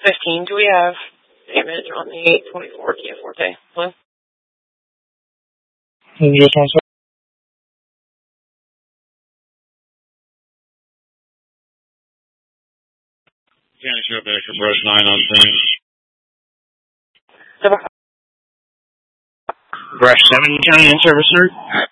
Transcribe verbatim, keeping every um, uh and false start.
fifteen, do we have damage on the eight twenty-four Kia Forte? Hello? Yes, I'm sorry. County Sheriff Extra Brush nine on scene. So, Brush seven, County in service, sir.